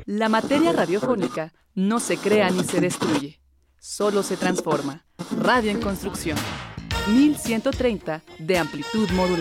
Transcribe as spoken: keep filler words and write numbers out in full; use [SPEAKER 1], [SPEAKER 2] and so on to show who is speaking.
[SPEAKER 1] La materia radiofónica no se crea ni se destruye, solo se transforma. Radio en construcción. mil ciento treinta de amplitud modular.